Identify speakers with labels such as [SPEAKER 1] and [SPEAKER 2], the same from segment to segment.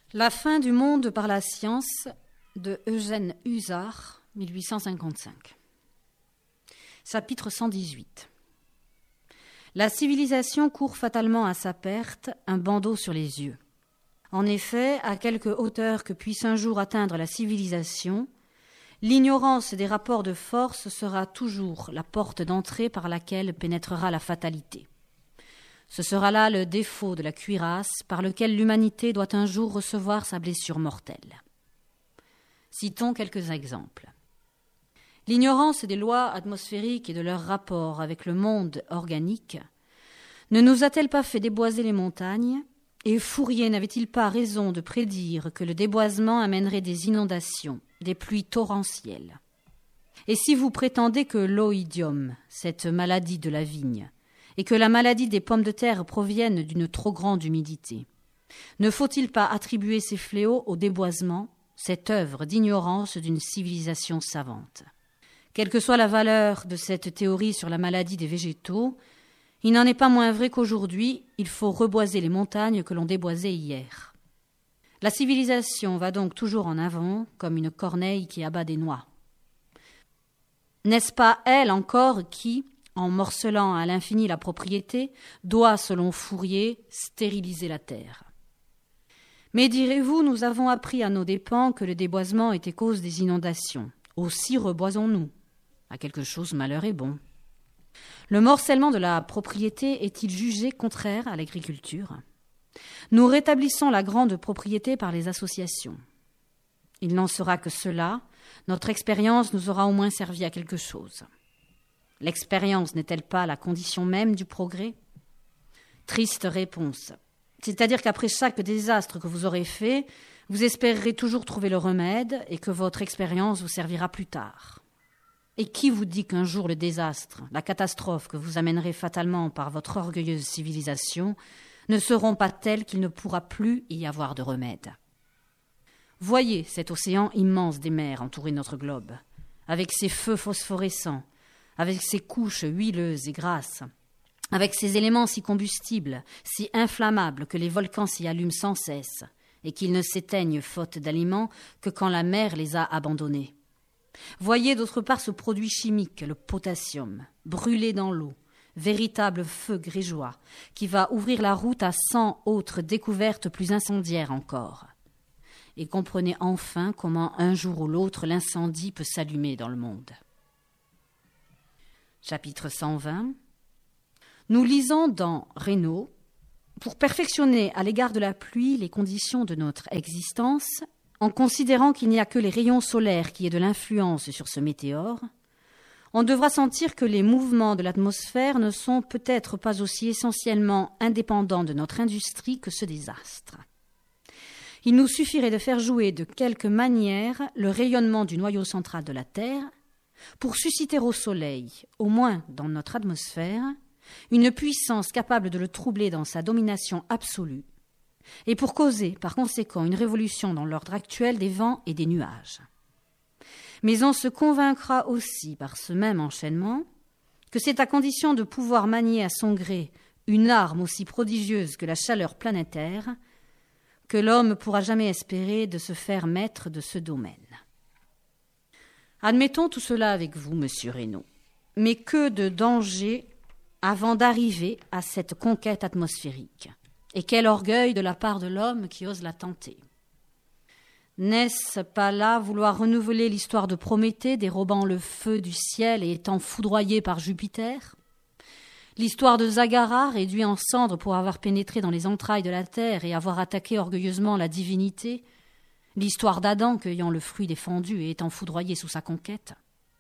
[SPEAKER 1] La fin du monde par la science de Eugène Husard, 1855. Chapitre 118. La civilisation court fatalement à sa perte, un bandeau sur les yeux. En effet, à quelque hauteur que puisse un jour atteindre la civilisation, l'ignorance des rapports de force sera toujours la porte d'entrée par laquelle pénétrera la fatalité. Ce sera là le défaut de la cuirasse par lequel l'humanité doit un jour recevoir sa blessure mortelle. Citons quelques exemples. L'ignorance des lois atmosphériques et de leur rapport avec le monde organique ne nous a-t-elle pas fait déboiser les montagnes, et Fourier n'avait-il pas raison de prédire que le déboisement amènerait des inondations, des pluies torrentielles? Et si vous prétendez que l'oïdium, cette maladie de la vigne, et que la maladie des pommes de terre proviennent d'une trop grande humidité, ne faut-il pas attribuer ces fléaux au déboisement, cette œuvre d'ignorance d'une civilisation savante? Quelle que soit la valeur de cette théorie sur la maladie des végétaux, il n'en est pas moins vrai qu'aujourd'hui, il faut reboiser les montagnes que l'on déboisait hier. La civilisation va donc toujours en avant, comme une corneille qui abat des noix. N'est-ce pas elle encore qui, en morcelant à l'infini la propriété, doit, selon Fourier, stériliser la terre? Mais direz-vous, nous avons appris à nos dépens que le déboisement était cause des inondations. Aussi reboisons-nous. À quelque chose malheur est bon. Le morcellement de la propriété est-il jugé contraire à l'agriculture? Nous rétablissons la grande propriété par les associations. Il n'en sera que cela, notre expérience nous aura au moins servi à quelque chose. L'expérience n'est-elle pas la condition même du progrès? Triste réponse. C'est-à-dire qu'après chaque désastre que vous aurez fait, vous espérerez toujours trouver le remède et que votre expérience vous servira plus tard. Et qui vous dit qu'un jour le désastre, la catastrophe que vous amènerez fatalement par votre orgueilleuse civilisation ne seront pas tels qu'il ne pourra plus y avoir de remède? Voyez cet océan immense des mers entouré de notre globe, avec ses feux phosphorescents, avec ses couches huileuses et grasses, avec ses éléments si combustibles, si inflammables que les volcans s'y allument sans cesse, et qu'ils ne s'éteignent faute d'aliments que quand la mer les a abandonnés. Voyez d'autre part ce produit chimique, le potassium, brûlé dans l'eau, véritable feu grégeois, qui va ouvrir la route à 100 autres découvertes plus incendiaires encore. Et comprenez enfin comment un jour ou l'autre l'incendie peut s'allumer dans le monde. Chapitre 120. Nous lisons dans Reynaud, pour perfectionner à l'égard de la pluie les conditions de notre existence, en considérant qu'il n'y a que les rayons solaires qui aient de l'influence sur ce météore, on devra sentir que les mouvements de l'atmosphère ne sont peut-être pas aussi essentiellement indépendants de notre industrie que ceux des astres. Il nous suffirait de faire jouer de quelque manière le rayonnement du noyau central de la Terre pour susciter au Soleil, au moins dans notre atmosphère, une puissance capable de le troubler dans sa domination absolue, et pour causer par conséquent une révolution dans l'ordre actuel des vents et des nuages. Mais on se convaincra aussi par ce même enchaînement que c'est à condition de pouvoir manier à son gré une arme aussi prodigieuse que la chaleur planétaire que l'homme pourra jamais espérer de se faire maître de ce domaine. Admettons tout cela avec vous, monsieur Reynaud, mais que de dangers avant d'arriver à cette conquête atmosphérique, et quel orgueil de la part de l'homme qui ose la tenter. N'est-ce pas là vouloir renouveler l'histoire de Prométhée dérobant le feu du ciel et étant foudroyé par Jupiter? L'histoire de Zagara réduit en cendres pour avoir pénétré dans les entrailles de la terre et avoir attaqué orgueilleusement la divinité? L'histoire d'Adam cueillant le fruit défendu et étant foudroyé sous sa conquête?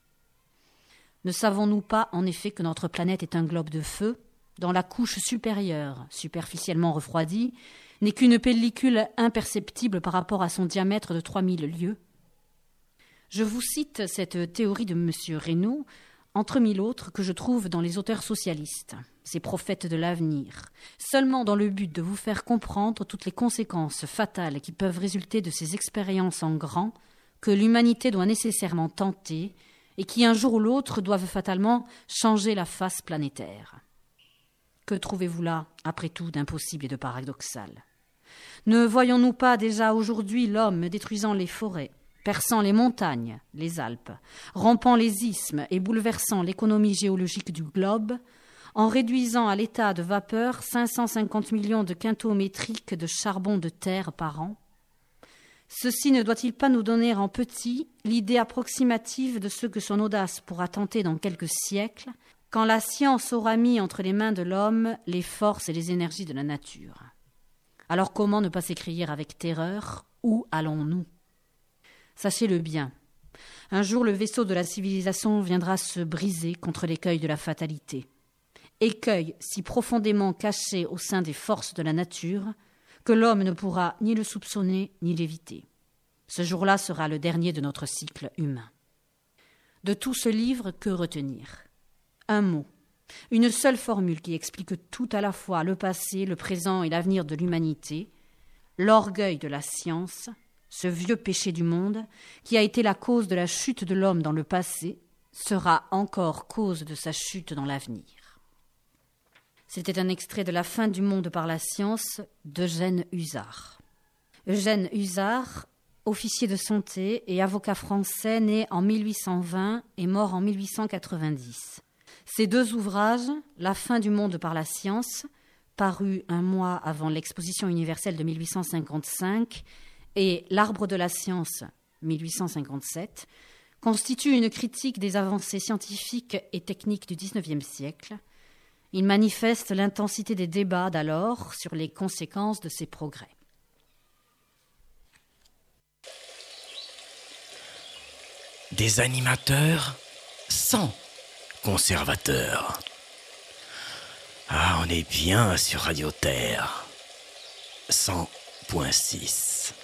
[SPEAKER 1] Ne savons-nous pas en effet que notre planète est un globe de feu, dont la couche supérieure, superficiellement refroidie, n'est qu'une pellicule imperceptible par rapport à son diamètre de 3000 lieues? Je vous cite cette théorie de M. Reynaud, entre mille autres que je trouve dans les auteurs socialistes, ces prophètes de l'avenir, seulement dans le but de vous faire comprendre toutes les conséquences fatales qui peuvent résulter de ces expériences en grand que l'humanité doit nécessairement tenter et qui un jour ou l'autre doivent fatalement changer la face planétaire. Que trouvez-vous là, après tout, d'impossible et de paradoxal? Ne voyons-nous pas déjà aujourd'hui l'homme détruisant les forêts, perçant les montagnes, les Alpes, rompant les isthmes et bouleversant l'économie géologique du globe, en réduisant à l'état de vapeur 550 millions de quintaux métriques de charbon de terre par an? Ceci ne doit-il pas nous donner en petit l'idée approximative de ce que son audace pourra tenter dans quelques siècles, quand la science aura mis entre les mains de l'homme les forces et les énergies de la nature? Alors comment ne pas s'écrier avec terreur « Où allons-nous » Sachez-le bien, un jour le vaisseau de la civilisation viendra se briser contre l'écueil de la fatalité. Écueil si profondément caché au sein des forces de la nature que l'homme ne pourra ni le soupçonner ni l'éviter. Ce jour-là sera le dernier de notre cycle humain. De tout ce livre, que retenir? Un mot. Une seule formule qui explique tout à la fois le passé, le présent et l'avenir de l'humanité, l'orgueil de la science, ce vieux péché du monde, qui a été la cause de la chute de l'homme dans le passé, sera encore cause de sa chute dans l'avenir. C'était un extrait de La fin du monde par la science d'Eugène Husard. Eugène Husard, officier de santé et avocat français, né en 1820 et mort en 1890. Ces deux ouvrages, La fin du monde par la science, paru un mois avant l'exposition universelle de 1855, et L'arbre de la science, 1857, constituent une critique des avancées scientifiques et techniques du XIXe siècle. Ils manifestent l'intensité des débats d'alors sur les conséquences de ces progrès.
[SPEAKER 2] Des animateurs sans conservateurs. Ah, on est bien sur Radio Terre 100.6.